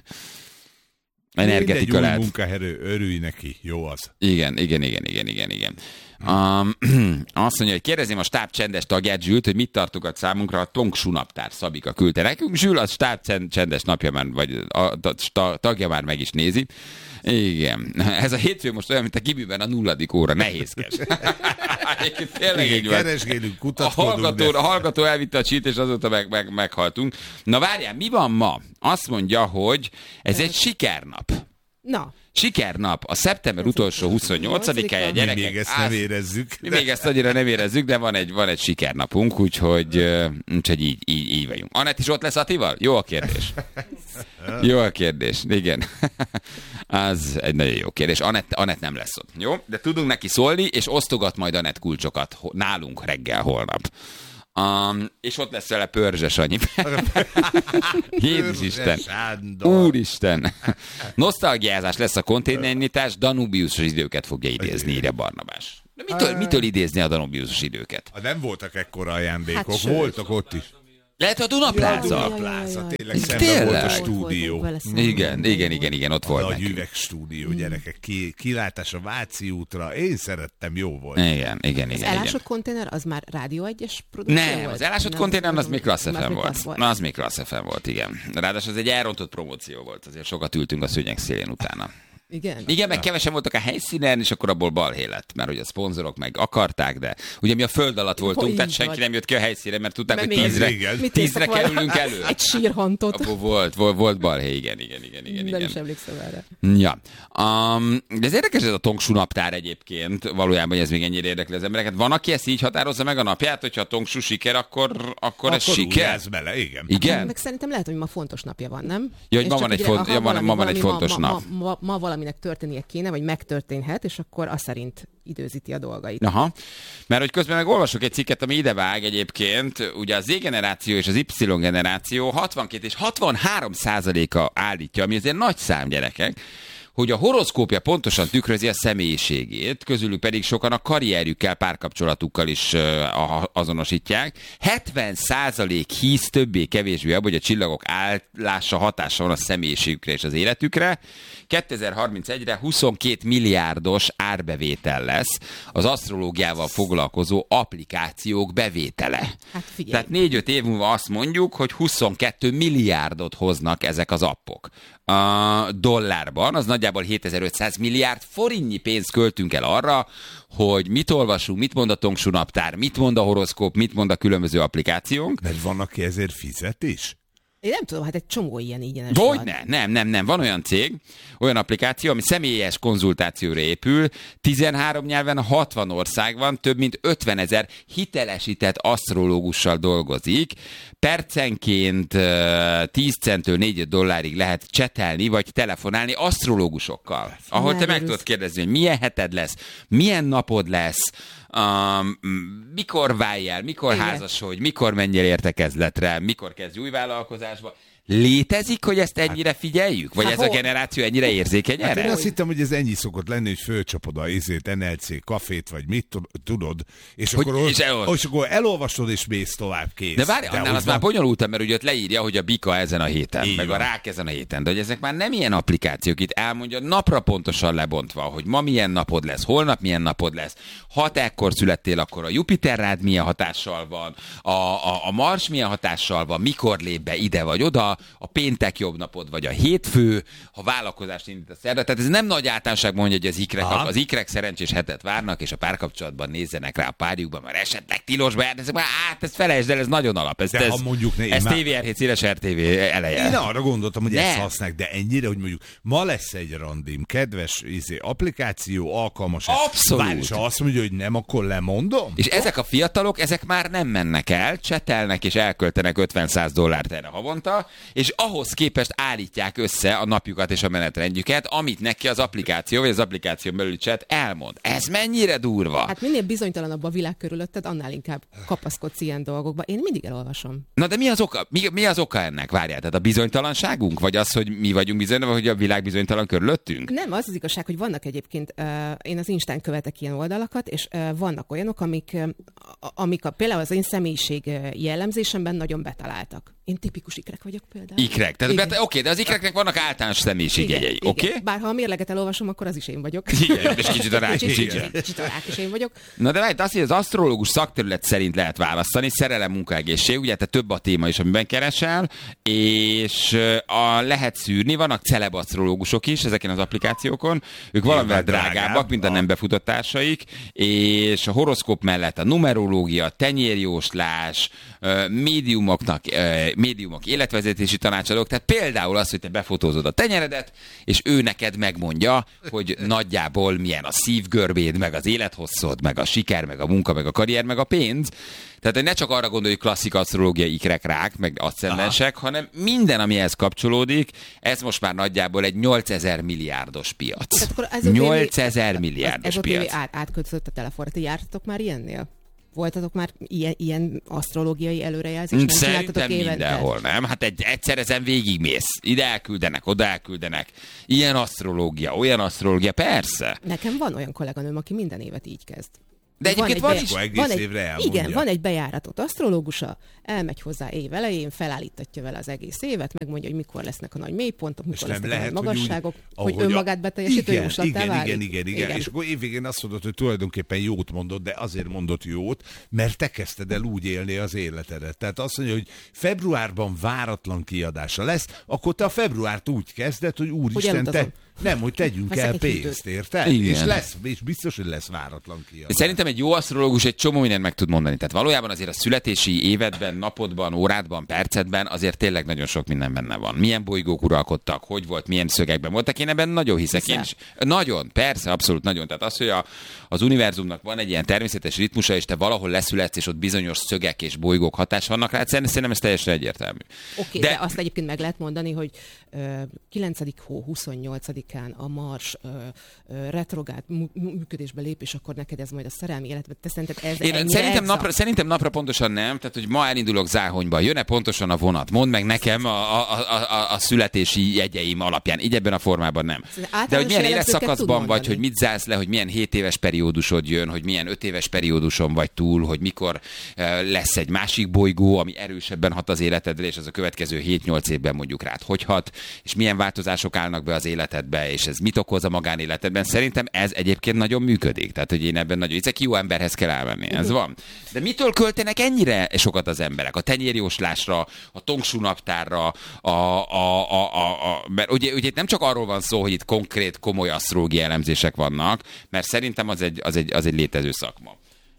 Energetika lehet. Egy új munkaerő, örülj neki, jó az. Igen, igen, igen, igen, igen, igen. Um, azt mondja, hogy kérdezném a stáb csendes tagját, Zsült, hogy mit tartogat számunkra a Tongsu naptár. Szabika küldte nekünk. Zsül, a stáb csendes napja már, vagy a, a tagja már meg is nézi. Igen. Ez a hétfő most olyan, mint a Gibiben a nulladik óra. Nehézkes. Tényleg így van. Keresgélünk, A kutatkodunk. hallgató, de... a hallgató elvitte a cheat, és azóta meg, meg, meghaltunk. Na várjál, mi van ma? Azt mondja, hogy ez egy sikernap. Na. Sikernap, a szeptember utolsó huszonnyolcadikája, gyerekek. Mi még ezt nem érezzük. Mi még ezt annyira nem érezzük, de van egy, van egy sikernapunk, úgyhogy, úgyhogy így, így, így vagyunk. Anett is ott lesz Attival? Jó a kérdés. Jó a kérdés, igen. Az egy nagyon jó kérdés. Anett, Anett nem lesz ott, jó? De tudunk neki szólni, és osztogat majd Anett kulcsokat nálunk reggel holnap. Um, és ott lesz vele Pörzse Sanyi. Jézus Isten. Úristen. Nosztalgiázás lesz a konténernyitás, Danubiusos időket fogja idézni, írja Barnabás. De mitől, mitől idézni a Danubiusos időket? Nem voltak ekkora ajándékok, Hát, voltak ott is. Lehet a Dunapláza? Ja, a Dunapláza, tényleg szemben volt a stúdió. Igen, igen, igen, igen, ott volt a nekünk. nagy üvegstúdió, gyerekek, ki, kilátás a Váci útra, én szerettem, jó volt. Igen, igen, igen. Az elásott konténer, az már Rádió egyes produkció Nem, volt? az elásott konténer, az még Klassz ef em volt. volt. Na, az még Klassz ef em volt, igen. Ráadásul az egy elrontott promóció volt, azért sokat ültünk a szőnyeg szélén utána. Igen? Igen, meg kevesen voltak a helyszínen, és akkor abból balhé lett, mert hogy a szponzorok meg akarták, de ugye mi a föld alatt voltunk, Hogy tehát senki vagy. nem jött ki a helyszínre, mert tudták, Mert hogy miért? tízre, Mit tízre néztek kerülünk volna? elő. Egy sírhantot. Abból volt, volt, volt balhé, igen, igen, igen, igen. Nem igen. is emlékszem erre. Ja. Um, de ez érdekes ez a Tongsú naptár egyébként, valójában, hogy ez még ennyire érdekli az embereket. Van, aki ezt így határozza meg a napját, hogyha a Tongsú siker, akkor, akkor, akkor ez siker? Bele, igen. Igen? Meg szerintem lehet, hogy ma fontos napja van, nem? Ja, hogy És ma csak van egy ugye, font- aha, ja, ma- valami- ma van egy valami fontos ma, nap. Ma, ma, ma valaminek történnie kéne, vagy megtörténhet, és akkor azt szerint időzíti a dolgait. Aha, mert hogy közben meg olvasok egy cikket, ami idevág egyébként, ugye a Z-generáció és az Y-generáció hatvankét és hatvanhárom százaléka állítja, ami azért nagy szám, gyerekek, hogy a horoszkópja pontosan tükrözi a személyiségét, közülük pedig sokan a karrierjükkel, párkapcsolatukkal is uh, azonosítják. hetven százalék hisz többé-kevésbé abban, hogy a csillagok állása hatása van a személyiségükre és az életükre. kétezer-harmincegyre huszonkét milliárdos árbevétel lesz az asztrológiával foglalkozó applikációk bevétele. Hát figyelj. Tehát négy-öt év múlva azt mondjuk, hogy huszonkettő milliárdot hoznak ezek az appok. A dollárban, az nagyjából hétezer-ötszáz milliárd forintnyi pénzt költünk el arra, hogy mit olvasunk, mit mond a Tongsú naptár, mit mond a horoszkóp, mit mond a különböző applikációnk. Mert van, aki ezért fizet is? Én nem tudom, hát egy csomó ilyen ingyenes van. Hogyne? Nem, nem, nem. Van olyan cég, olyan applikáció, ami személyes konzultációra épül, tizenhárom nyelven, hatvan országban, több mint ötvenezer hitelesített asztrológussal dolgozik. Percenként tíz centtől négy dollárig lehet csetelni, vagy telefonálni asztrológusokkal. Ahol te meg tudod kérdezni, hogy milyen heted lesz, milyen napod lesz, Um, mikor váljál, mikor Igen. házasodj, mikor menjél értekezletre, mikor kezdj új vállalkozásba. Létezik, hogy ezt ennyire figyeljük? Vagy Hát ez a hol- generáció ennyire érzékeny Hát én erre? azt hittem, hogy ez ennyi szokott lenni, hogy fölcsapod a izét, en el cé kafét, vagy mit tud- tudod, és, Hogy- akkor, és elol- és akkor elolvasod, és mész tovább, kész. De várj, annál hogy az már van- bonyolultabb, mert ugye ott leírja, hogy a bika ezen a héten, Így meg van. a rák ezen a héten, de hogy ezek már nem ilyen applikációk, itt elmondja napra pontosan lebontva, hogy ma milyen napod lesz, holnap milyen napod lesz, ha te ekkor születtél, akkor a Jupiter rád milyen hatással van, a, a, a Mars milyen hatással van, mikor lép be ide vagy oda, a péntek jobb napod, vagy a hétfő, ha vállalkozást indít a szerda. Tehát ez nem nagy általánosságban mondja, hogy az ikrek, Aha. az ikrek szerencsés hetet várnak, és a párkapcsolatban nézzenek rá a párjukban, mert esetleg tilosba jár, ezek már át, ezt felejtsd el, ez nagyon alap. Ez, De ez, ha mondjuk ne- én ez már- té vé er hét széles er té vé eleje. Én arra gondoltam, hogy Nem. ezt használják, de ennyire, hogy mondjuk ma lesz egy randim, kedves izé, applikáció, alkalmas. Abszolút. Várj, és ha azt mondja, hogy nem, akkor lemondom? És ezek a fiatalok, ezek már nem mennek el, csetelnek és elköltenek ötven-száz dollárt erre havonta, és ahhoz képest állítják össze a napjukat és a menetrendjüket, amit neki az applikáció, vagy az applikáción belül chat elmond. Ez mennyire durva? Hát minél bizonytalanabb a világ körülötted, annál inkább kapaszkodsz ilyen dolgokba. Én mindig elolvasom. Na de mi az oka? Mi, mi az oka ennek? Várjál, tehát a bizonytalanságunk? Vagy az, hogy mi vagyunk bizonytalan, vagy hogy a világ bizonytalan körülöttünk? Nem, az az igazság, hogy vannak egyébként, uh, én az Instán követek ilyen oldalakat, és uh, vannak olyanok, amik, uh, amik a, például az én személyiség uh, jellemzésemben nagyon betaláltak. Én tipikus ikrek vagyok például. Ikrek. Tehát, Igen. oké, okay, de az ikreknek vannak általános személyiségjegyei, oké? Igen. Bár ha a mérleget elolvasom, akkor az is én vagyok. Igen, és kicsit a rák is, Kicsit, igen. kicsit a rák is én vagyok. Na de lehet azt, hogy az asztrológus szakterület szerint lehet választani, szerelem, munkaegészség, ugye te több a téma is, amiben keresel, és a, lehet szűrni, vannak celeb asztrológusok is ezeken az applikációkon, ők valamivel drágábbak, drágább, mint a a- nem befutott társaik, és a horoszkóp mellett a numerológia, tenyérjóslás, ö, médiumoknak, ö, médiumok életvezetési tanácsadók, tehát például az, hogy te befotózod a tenyeredet, és ő neked megmondja, hogy nagyjából milyen a szívgörbéd, meg az élethosszod, meg a siker, meg a munka, meg a karrier, meg a pénz. Tehát, hogy ne csak arra gondolj, hogy klasszik asztrológiai ikrek, rák, meg aszcendensek, hanem minden, ami ehhez kapcsolódik, ez most már nagyjából egy nyolcezer milliárdos piac. Tehát akkor ez a nyolcezer milliárdos Ez a tévé piac. át, átköltözött a telefonra. Ti jártatok már ilyennél? Voltatok már ilyen, ilyen asztrológiai előrejelzést? Nem Szerintem csináltatok évente? mindenhol, nem? Hát egy, egyszer ezen végigmész. Ide elküldenek, oda elküldenek. Ilyen asztrológia, olyan asztrológia, persze. Nekem van olyan kolléganőm, aki minden évet így kezd. De egyébként van egy is- be- egész van egy, évre elmondja. igen, van egy bejáratott asztrológusa, elmegy hozzá év elején, felállítatja vele az egész évet, megmondja, hogy mikor lesznek a nagy mélypontok, mikor nem lesznek a nagy lehet, hogy magasságok, úgy, hogy, ahogy önmagát a- beteljesítő igen, jóslattá igen, válik. igen, igen, igen, igen. És akkor évvégén azt mondod, hogy tulajdonképpen jót mondod, de azért mondott jót, mert te kezdted el úgy élni az életedet. Tehát azt mondja, hogy februárban váratlan kiadása lesz, akkor te a februárt úgy kezded, hogy úristen, te... elutazom. Nem, hogy tegyünk el pénzt, érted? És, lesz, és biztos, hogy lesz váratlan kiadás. Szerintem egy jó asztrológus egy csomó mindent meg tud mondani. Tehát valójában azért a születési évedben, napodban, órádban, percedben azért tényleg nagyon sok minden benne van. Milyen bolygók uralkodtak, hogy volt, milyen szögekben voltak. Én ebben nagyon hiszek. Én is, nagyon, persze, abszolút nagyon. Tehát az, hogy a, az univerzumnak van egy ilyen természetes ritmusa, és te valahol leszületsz, és ott bizonyos szögek és bolygók hatás vannak rá, szerintem ez teljesen egyértelmű. Oké, okay, de... de azt egyébként meg lehet mondani, hogy uh, kilencedik hó huszonnyolcadikán a Mars uh, uh, retrográd működésbe lép, és akkor neked ez majd a szerelmi életben. Te szerinted ez Én szerintem napra, szerintem napra pontosan nem, tehát hogy ma elindulok Záhonyba, jön-e pontosan a vonat? Mondd meg nekem a, a, a, a, a születési jegyeim alapján. Így ebben a formában nem. De hogy milyen életszakaszban vagy, hogy mit zársz le, hogy milyen hét éves periódusod jön, hogy milyen öt éves perióduson vagy túl, hogy mikor uh, lesz egy másik bolygó, ami erősebben hat az életedre, és az a következő hét-nyolc évben mondjuk rád hogy hat, és milyen változások állnak be az életedbe, és ez mit okoz a magánéletedben. Szerintem ez egyébként nagyon működik. Tehát, hogy én ebben nagyon hiszek, jó emberhez kell elmenni. Ez van. De mitől költenek ennyire sokat az emberek? A tenyérjóslásra, a tongsú naptárra, a, a, a, a, a, mert ugye, ugye itt nem csak arról van szó, hogy itt konkrét, komoly asztrológiai elemzések vannak, mert szerintem az egy, az egy, az egy létező szakma.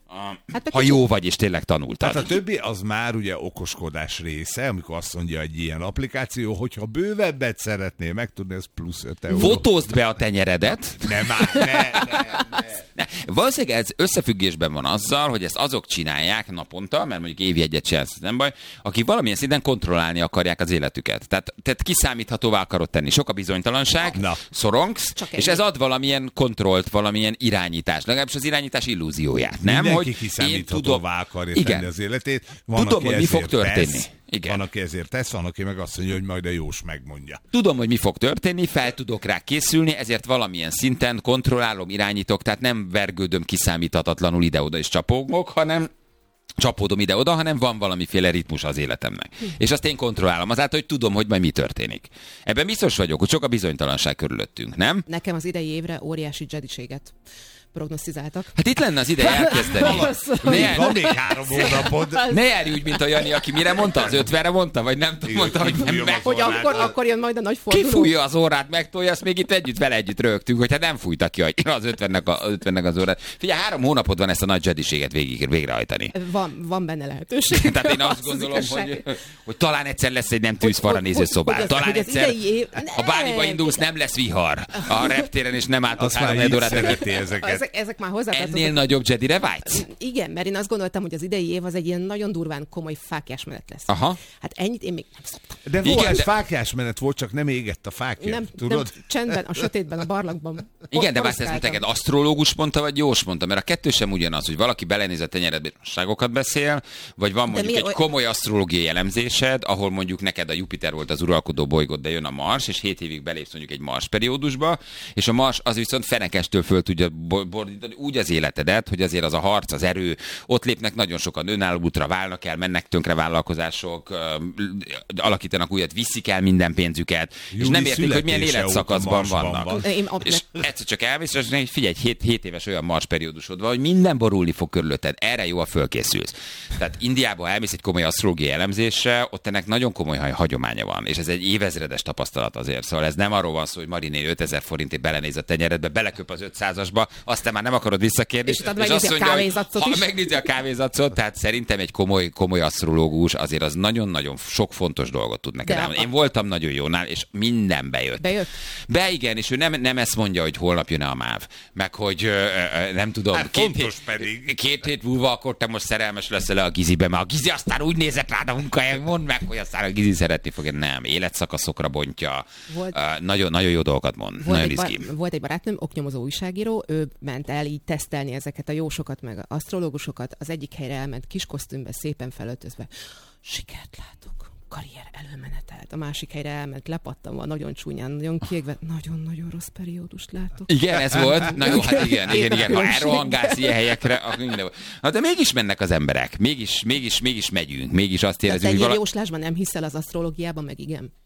Hát ha jó vagy, és tényleg tanultad. Hát a többi az már ugye okoskodás része, amikor azt mondja egy ilyen applikáció, hogyha bővebbet szeretnél megtudni, ez plusz öt euró. Fotózd be a tenyeredet. Nem, már, ne, ne, ne. ne. Valószínűleg ez összefüggésben van azzal, hogy ezt azok csinálják naponta, mert mondjuk évi egyet csinálsz, nem baj, akik valamilyen szinten kontrollálni akarják az életüket. Tehát, tehát kiszámíthatóvá akarod tenni. Sok a bizonytalanság, Na. szorongsz, Csak és ez ad valamilyen kontrollt, valamilyen irányítást. Legalábbis az irányítás illúzióját, nem? Mindenki hogy kiszámíthatóvá akarja igen. tenni az életét. Van, tudom, hogy mi fog történni. Tesz, van, aki ezért tesz, van, aki meg azt mondja, hogy majd a jós megmondja. Tudom, hogy mi fog történni, fel tudok rá készülni, ezért valamilyen szinten kontrollálom, irányítok, tehát nem vergődöm kiszámíthatatlanul ide-oda és csapogok, hanem csapódom ide-oda, hanem van valamiféle ritmus az életemnek. Hm. És azt én kontrollálom, azáltal, hogy tudom, hogy majd mi történik. Ebben biztos vagyok, hogy sok a bizonytalanság körülöttünk, nem? Nekem az idei évre óriási jediséget prognosztizáltak. Hát itt lenne az ideje elkezdeni. ne, van még három hónapod. Ne járj úgy, mint a Jani, aki mire mondta? Az ötvenre mondta? Vagy nem tudom, mondta, hogy nem meg. Hogy akkor, akkor jön majd a nagy forduló. Kifújja az órát, megtolja, azt még itt együtt, vele együtt rögtünk, hogy hát nem fújtak ki az ötvennek, a, ötvennek az órát. Figyelj, három hónapod van ezt a nagy jediséget végig, végrehajtani. Van, van benne lehetőség. Tehát én azt gondolom, az hogy, hogy talán egyszer lesz egy nem tűzfalra néző szobát. Talán hogy egyszer, év... ha bármiba indulsz, nem lesz vihar a reptéren, és nem álltok három órát. Ezek, ezek már hozzá. Ennél nagyobb Jedire vágysz? Igen, mert én azt gondoltam, hogy az idei év az egy ilyen nagyon durván komoly fáklyás menet lesz. Aha. Hát ennyit én még nem szoktam. De volt, igen, de... fáklyás menet volt, csak nem égett a fákja, nem, tudod? Nem, csendben, a sötétben, a barlangban. Igen, de azt ezt neked asztrológus mondta, vagy jós mondta? Mert a kettő sem ugyanaz, hogy valaki belenéz a tenyeredbe, ságokat beszél, vagy van mondjuk egy komoly asztrológiai elemzésed, ahol mondjuk neked a Jupiter volt az uralkodó bolygód, de jön a Mars, és hét évig belépsz mondjuk egy Mars periódusba, és a Mars az viszont fenekestől föl tudja bordítani úgy az életedet, hogy azért az a harc, az erő, ott lépnek nagyon sokan önálló útra, válnak el, mennek tönkre vállalkozások, alakítanak újat, viszik el minden pénzüket, Júli és nem értik, hogy milyen életszakaszban vannak. Van. Én, és egyszer csak elmész, és mondja, figyelj, hét éves olyan Mars periódusod van, hogy minden borulni fog körülötted, erre jó, a fölkészülsz. Tehát Indiába elmész egy komoly asztrológiai elemzésre, ott ennek nagyon komoly hagyománya van, és ez egy évezredes tapasztalat azért. Szóval ez nem arról van szó, hogy Mariné ötezer forintért belenéz a tenyeredbe, beleköp az ötszázasba, aztán már nem akarod visszakérni. És, és azt mondja, a kávézacot ha megnézi a kávézacot, tehát szerintem egy komoly, komoly asztrológus azért az nagyon-nagyon sok fontos dolgot tud neked elmondani. Én voltam nagyon jónál, és minden bejött. Bejött? Be igen, és ő nem, nem ezt mondja, hogy holnap jön a MÁV, meg hogy nem tudom, hát két, hét, pedig. két hét múlva akkor te most szerelmes leszel a Gizibe, mert a Gizi aztán úgy nézett rád a munkahelyen, mondd meg, hogy aztán a Gizi szeretni fogja. Nem, életszakaszokra bontja. Volt, uh, nagyon, nagyon jó dolgokat mond. Volt, nagyon egy bar, volt egy barátnőm, oknyomozó újságíró, ő ment el így tesztelni ezeket a jósokat, meg asztrológusokat. Az egyik helyre elment kis kosztümbe, szépen felöltözve. Sikert látok, karrier előmenetelt. A másik helyre elment lepattanva, nagyon csúnyán, nagyon kiégve. Nagyon-nagyon rossz periódust látok. Igen, ez volt. Na jó, hát igen, igen, igen. Ha elrohangálsz ilyen helyekre, akkor minden. Na, de mégis mennek az emberek. Mégis, mégis, mégis megyünk. Mégis azt érezzük, hogy vala... jóslásban nem hiszel az asztrológiában, meg igen.